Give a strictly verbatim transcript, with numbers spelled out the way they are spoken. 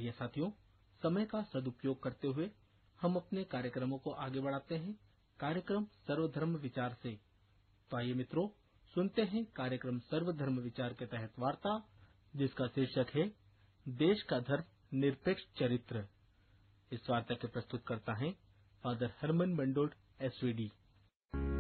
आइए साथियों, समय का सदुपयोग करते हुए हम अपने कार्यक्रमों को आगे बढ़ाते हैं कार्यक्रम सर्वधर्म विचार से। तो आइए मित्रों, सुनते हैं कार्यक्रम सर्वधर्म विचार के तहत वार्ता, जिसका शीर्षक है देश का धर्म निरपेक्ष चरित्र। इस वार्ता के प्रस्तुत करता है father Harman Mondal S V D.